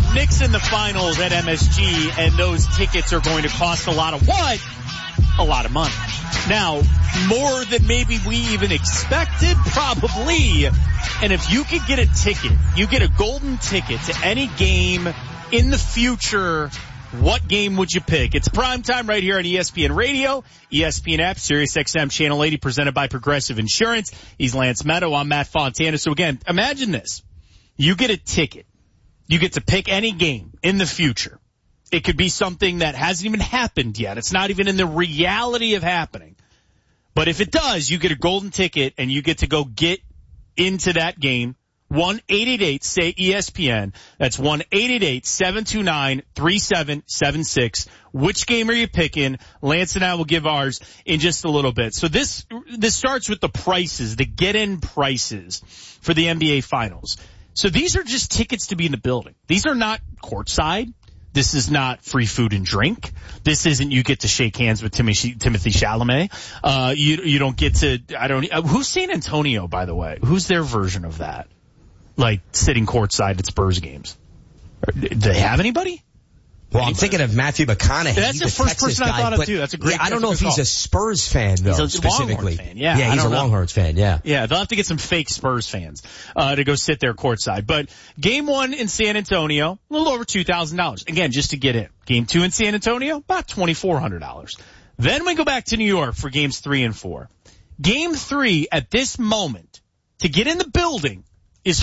Knicks in the finals at MSG, and those tickets are going to cost a lot of what? A lot of money. Now, more than maybe we even expected, probably. And if you could get a ticket, you get a golden ticket to any game in the future, what game would you pick? It's primetime right here on ESPN Radio, ESPN app, SiriusXM Channel 80, presented by Progressive Insurance. He's Lance Meadow. I'm Matt Fontana. So again, imagine this. You get a ticket. You get to pick any game in the future. It could be something that hasn't even happened yet. It's not even in the reality of happening. But if it does, you get a golden ticket and you get to go get into that game. 1-888-SAY-ESPN. That's 1-888-729-3776. Which game are you picking? Lance and I will give ours in just a little bit. So this starts with the prices, the get-in prices for the NBA Finals. So these are just tickets to be in the building. These are not courtside. This is not free food and drink. This isn't you get to shake hands with Timothy Chalamet. You don't get to, who's San Antonio, by the way? Who's their version of that? Like sitting courtside at Spurs games. Do they have anybody? Well, I'm thinking of Matthew McConaughey. That's the first person I thought of too. That's a great. Yeah, I don't know if he's a Spurs fan though. He's a specifically. Longhorn fan. Yeah, he's a Longhorns fan. Yeah, they'll have to get some fake Spurs fans to go sit there courtside. But game 1 in San Antonio, a little over $2,000 again just to get in. Game 2 in San Antonio, about $2,400. Then we go back to New York for games 3 and 4. Game 3 at this moment to get in the building is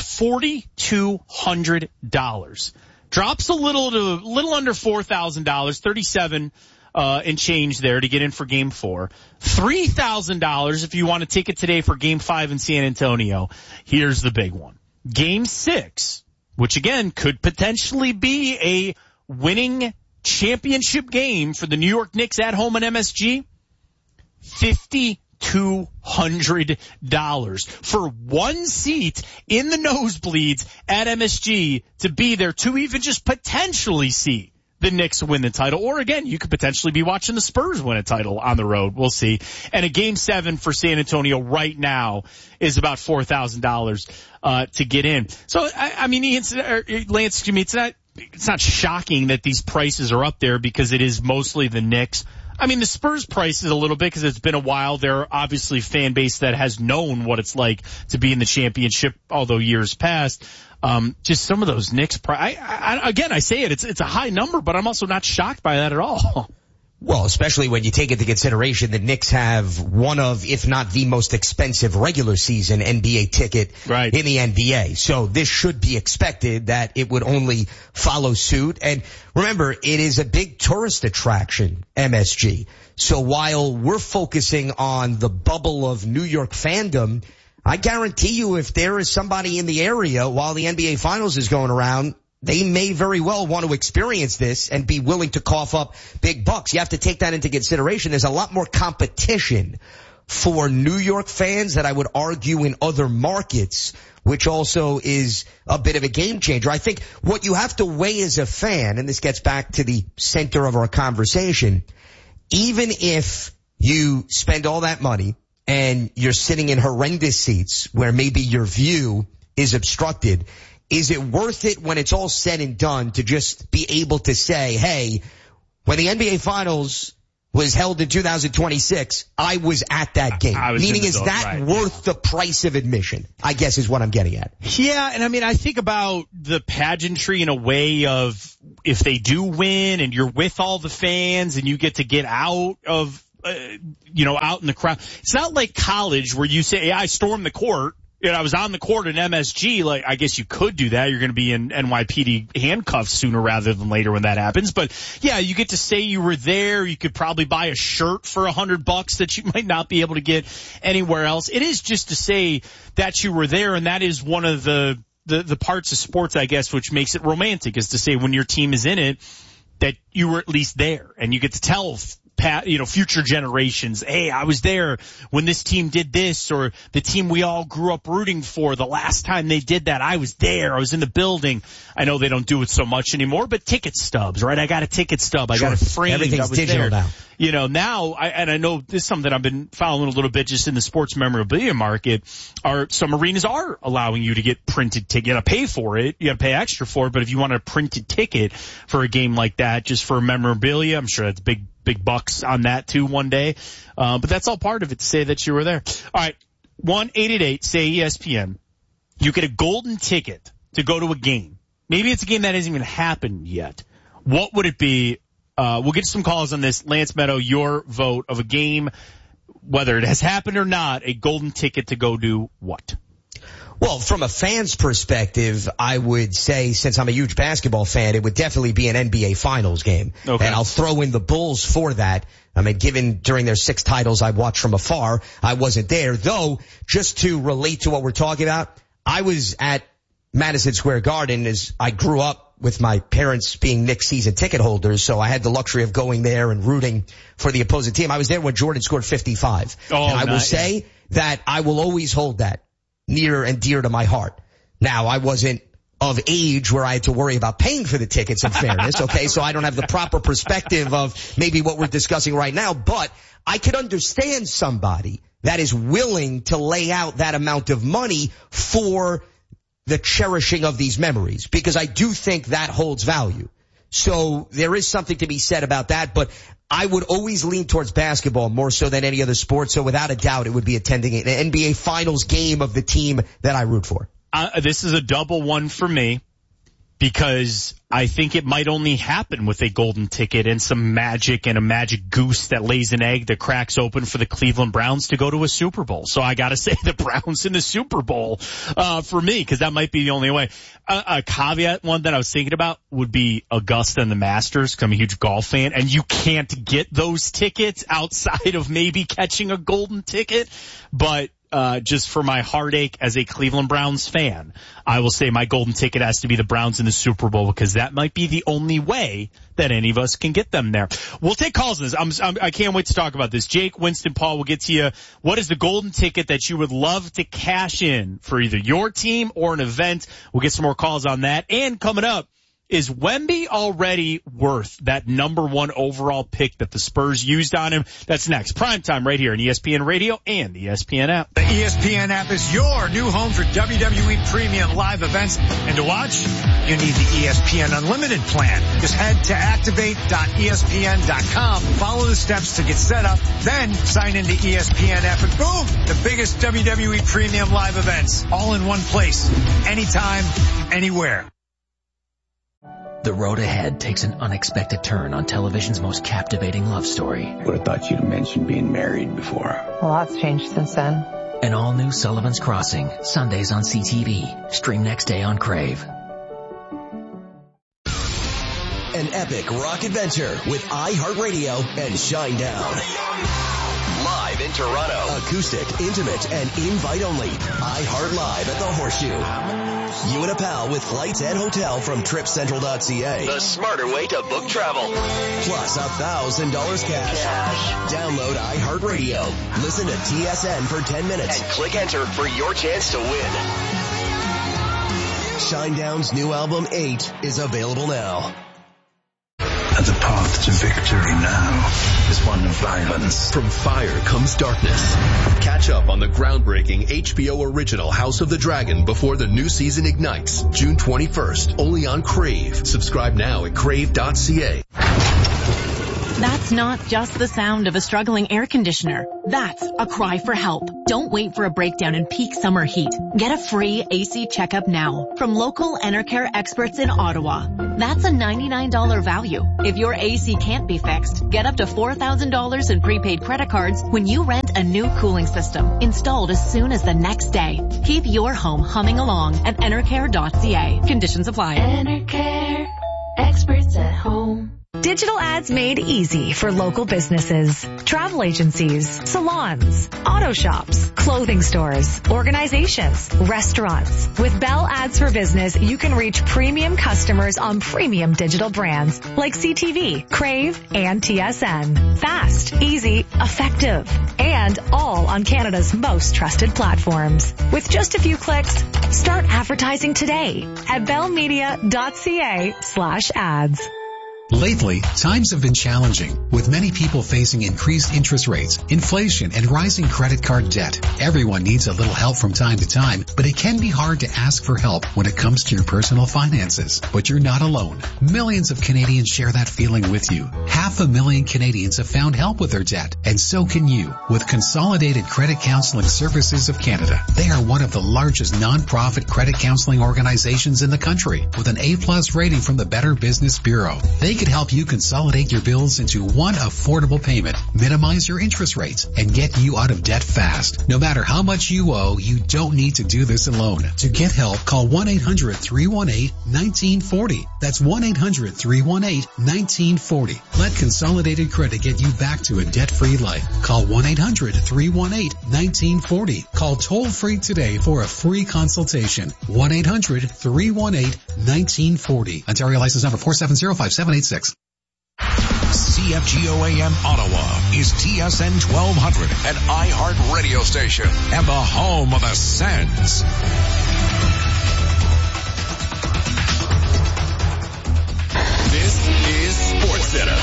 $4,200. Drops a little under $4,000, 37 and change there to get in for game 4. $3,000 if you want to take it today for game 5 in San Antonio. Here's the big one. Game 6, which again could potentially be a winning championship game for the New York Knicks at home at MSG. $5,200 for one seat in the nosebleeds at MSG to be there to even just potentially see the Knicks win the title. Or again, you could potentially be watching the Spurs win a title on the road. We'll see. And a game 7 for San Antonio right now is about $4,000 to get in. So I mean, Lance, to me, it's not shocking that these prices are up there because it is mostly the Knicks. I mean, the Spurs price is a little bit because it's been a while. They're obviously a fan base that has known what it's like to be in the championship, although years past. Just some of those Knicks I say it, it's a high number, but I'm also not shocked by that at all. Well, especially when you take into consideration the Knicks have one of, if not the most expensive regular season NBA ticket in the NBA. So this should be expected that it would only follow suit. And remember, it is a big tourist attraction, MSG. So while we're focusing on the bubble of New York fandom, I guarantee you if there is somebody in the area while the NBA Finals is going around, they may very well want to experience this and be willing to cough up big bucks. You have to take that into consideration. There's a lot more competition for New York fans that I would argue in other markets, which also is a bit of a game changer. I think what you have to weigh as a fan, and this gets back to the center of our conversation, even if you spend all that money and you're sitting in horrendous seats where maybe your view is obstructed, is it worth it when it's all said and done to just be able to say, hey, when the NBA Finals was held in 2026, I was at that game? Meaning, is that worth the price of admission? I guess is what I'm getting at. Yeah, and I mean, I think about the pageantry in a way of if they do win and you're with all the fans and you get to get out of, out in the crowd. It's not like college where you say, hey, I stormed the court. I was on the court in MSG. Like, I guess you could do that. You're going to be in NYPD handcuffs sooner rather than later when that happens. But yeah, you get to say you were there. You could probably buy a shirt for $100 that you might not be able to get anywhere else. It is just to say that you were there, and that is one of the parts of sports, I guess, which makes it romantic, is to say when your team is in it, that you were at least there, and you get to tell future generations. Hey, I was there when this team did this, or the team we all grew up rooting for. The last time they did that, I was there. I was in the building. I know they don't do it so much anymore, but ticket stubs, right? I got a ticket stub. I got it framed. Everything's digital now. Now, I know this is something I've been following a little bit just in the sports memorabilia market. Some arenas are allowing you to get printed ticket. You got to pay for it. You got to pay extra for it. But if you want a printed ticket for a game like that, just for memorabilia, I'm sure that's big bucks on that too one day. But that's all part of it to say that you were there. All right. 1-888-SAY-ESPN. You get a golden ticket to go to a game. Maybe it's a game that hasn't even happened yet. What would it be? We'll get some calls on this. Lance Meadow, your vote of a game, whether it has happened or not, a golden ticket to go do what? Well, from a fan's perspective, I would say, since I'm a huge basketball fan, it would definitely be an NBA Finals game. Okay. And I'll throw in the Bulls for that. I mean, given during their 6 titles I watched from afar, I wasn't there. Though, just to relate to what we're talking about, I was at Madison Square Garden as I grew up with my parents being Knicks season ticket holders, so I had the luxury of going there and rooting for the opposing team. I was there when Jordan scored 55. And I will say that I will always hold that near and dear to my heart. Now, I wasn't of age where I had to worry about paying for the tickets, in fairness, okay? So I don't have the proper perspective of maybe what we're discussing right now, but I could understand somebody that is willing to lay out that amount of money for the cherishing of these memories, because I do think that holds value. So there is something to be said about that, but I would always lean towards basketball more so than any other sport. So without a doubt, it would be attending an NBA Finals game of the team that I root for. This is a double one for me, because I think it might only happen with a golden ticket and some magic and a magic goose that lays an egg that cracks open for the Cleveland Browns to go to a Super Bowl. So I got to say the Browns in the Super Bowl for me, because that might be the only way. A caveat one that I was thinking about would be Augusta and the Masters, because I'm a huge golf fan, and you can't get those tickets outside of maybe catching a golden ticket. But just for my heartache as a Cleveland Browns fan, I will say my golden ticket has to be the Browns in the Super Bowl, because that might be the only way that any of us can get them there. We'll take calls on this. I can't wait to talk about this. Jake, Winston, Paul, we'll get to you. What is the golden ticket that you would love to cash in for either your team or an event? We'll get some more calls on that. And coming up, is Wemby already worth that number 1 overall pick that the Spurs used on him? That's next. Primetime right here on ESPN Radio and the ESPN app. The ESPN app is your new home for WWE Premium live events. And to watch, you need the ESPN Unlimited plan. Just head to activate.espn.com. Follow the steps to get set up. Then sign into ESPN app and boom, the biggest WWE Premium live events. All in one place. Anytime, anywhere. The road ahead takes an unexpected turn on television's most captivating love story. Would have thought you'd mentioned being married before. A lot's changed since then. An all-new Sullivan's Crossing, Sundays on CTV. Stream next day on Crave. An epic rock adventure with iHeartRadio and Shinedown. Live in Toronto. Acoustic, intimate, and invite only. iHeart Live at the Horseshoe. You and a pal with flights and hotel from TripCentral.ca. The smarter way to book travel. Plus $1,000 cash. Download iHeartRadio. Listen to TSN for 10 minutes. And click enter for your chance to win. Shinedown's new album, 8, is available now. The path to victory now is one of violence. From fire comes darkness. Catch up on the groundbreaking HBO original House of the Dragon before the new season ignites, June 21st, only on Crave. Subscribe now at crave.ca. That's not just the sound of a struggling air conditioner. That's a cry for help. Don't wait for a breakdown in peak summer heat. Get a free AC checkup now from local Enercare experts in Ottawa. That's a $99 value. If your AC can't be fixed, get up to $4,000 in prepaid credit cards when you rent a new cooling system installed as soon as the next day. Keep your home humming along at Enercare.ca. Conditions apply. Enercare, experts at home. Did Digital ads made easy for local businesses, travel agencies, salons, auto shops, clothing stores, organizations, restaurants. With Bell Ads for Business, you can reach premium customers on premium digital brands like CTV, Crave, and TSN. Fast, easy, effective, and all on Canada's most trusted platforms. With just a few clicks, start advertising today at bellmedia.ca/ads. Lately, times have been challenging, with many people facing increased interest rates, inflation, and rising credit card debt. Everyone needs a little help from time to time, but it can be hard to ask for help when it comes to your personal finances. But you're not alone. Millions of Canadians share that feeling with you. 500,000 Canadians have found help with their debt, and so can you, with Consolidated Credit Counseling Services of Canada. They are one of the largest non-profit credit counseling organizations in the country, with an A+ rating from the Better Business Bureau. They could help you consolidate your bills into one affordable payment, minimize your interest rates, and get you out of debt fast. No matter how much you owe, you don't need to do this alone. To get help, call 1-800-318-1940. That's 1-800-318-1940. Let Consolidated Credit get you back to a debt-free life. Call 1-800-318-1940. Call toll-free today for a free consultation. 1-800-318-1940. Ontario license number 4705786. CFGO AM Ottawa is TSN 1200, an iHeart radio station and the home of the Sens. This is SportsCenter.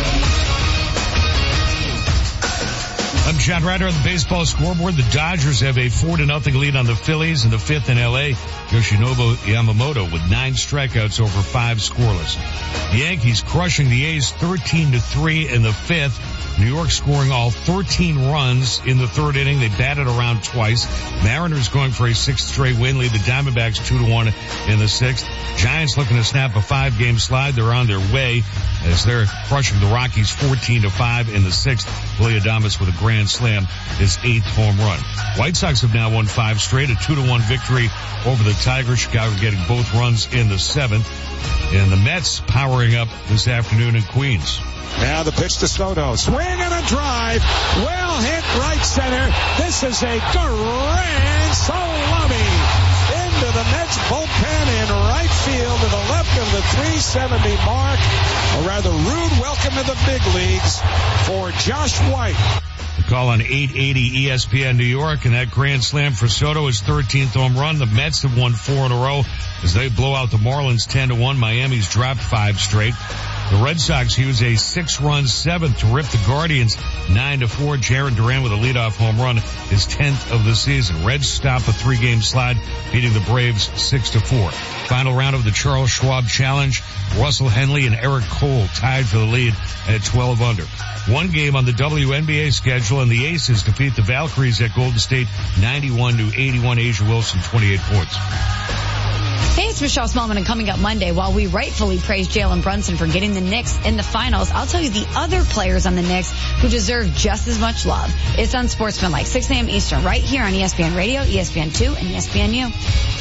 I'm John Ryder on the baseball scoreboard. The Dodgers have a 4-0 lead on the Phillies in the fifth in L.A. Yoshinobu Yamamoto with 9 strikeouts over 5 scoreless. The Yankees crushing the A's 13-3 in the fifth. New York scoring all 13 runs in the third inning. They batted around twice. Mariners going for a 6th straight win, lead the Diamondbacks 2-1 in the sixth. Giants looking to snap a 5-game slide. They're on their way as they're crushing the Rockies 14-5 in the sixth. Willie Adames with a grand slam, his 8th home run. White Sox have now won 5 straight, a 2-1 victory over the Tigers. Chicago getting both runs in the seventh. And the Mets powering up this afternoon in Queens. Now the pitch to Soto. Swing and a drive. Well hit right center. This is a grand salami into the Mets bullpen in right field to the left of the 370 mark. A rather rude welcome to the big leagues for Josh White. The call on 880 ESPN New York, and that grand slam for Soto, his 13th home run. The Mets have won 4 in a row as they blow out the Marlins 10-1. Miami's dropped 5 straight. The Red Sox use a 6-run seventh to rip the Guardians 9-4. Jarren Duran with a leadoff home run, his 10th of the season. Reds stop a 3-game slide, beating the Braves 6-4. Final round of the Charles Schwab Challenge. Russell Henley and Eric Cole tied for the lead at 12 under. One game on the WNBA schedule, and the Aces defeat the Valkyries at Golden State 91-81. Asia Wilson 28 points. Hey, it's Michelle Smallman, and coming up Monday, while we rightfully praise Jalen Brunson for getting the Knicks in the finals, I'll tell you the other players on the Knicks who deserve just as much love. It's Unsportsmanlike, 6 a.m. Eastern, right here on ESPN Radio, ESPN2, and ESPNU.